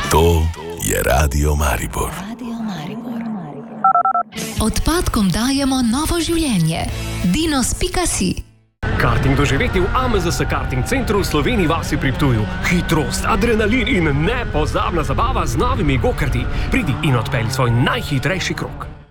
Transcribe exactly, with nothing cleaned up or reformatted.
To je Radio Maribor. Odpadkom dajemo novo življenje. Dinos pika si. Karting doživeti v A M Z S Karting Centru v Sloveniji vasi pri Ptuju. Hitrost, adrenalin in nepozabna zabava z novimi go-karti. Pridi in odpelji svoj najhitrejši krog.